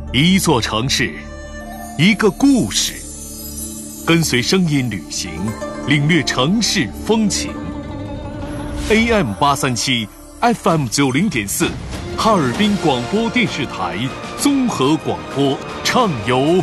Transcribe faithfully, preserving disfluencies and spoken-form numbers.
一座城市，一个故事，跟随声音旅行，领略城市风情。A M 八三七 F M 九零点四，哈尔滨广播电视台综合广播，畅游